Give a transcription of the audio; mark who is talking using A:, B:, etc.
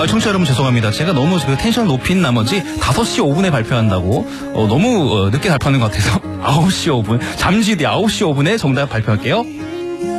A: 청취자 여러분 죄송합니다. 제가 너무 그 텐션 높인 나머지 5시 5분에 발표한다고 너무 늦게 발표하는 것 같아서 9시 5분 잠시 뒤 9시 5분에 정답 발표할게요.